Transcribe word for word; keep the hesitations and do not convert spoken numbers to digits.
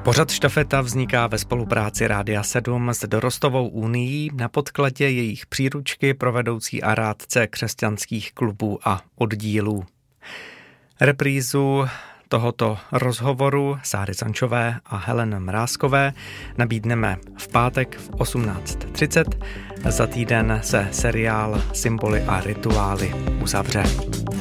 Pořad Štafeta vzniká ve spolupráci Rádia sedm s Dorostovou unií na podkladě jejich příručky pro vedoucí a rádce křesťanských klubů a oddílů. Reprízu tohoto rozhovoru Sáry Zančové a Heleny Mrázkové nabídneme v pátek v osmnáct třicet. Za týden se seriál Symboly a rituály uzavře.